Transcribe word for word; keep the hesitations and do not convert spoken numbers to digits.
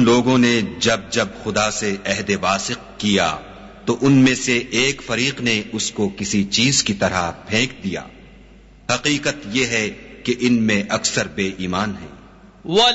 लोगों ने जब जब खुदा से अहद वासिक किया तो उनमें से एक फरीक ने उसको किसी चीज की तरह फेंक दिया। हकीकत यह है कि इनमें अक्सर बेईमान हैं।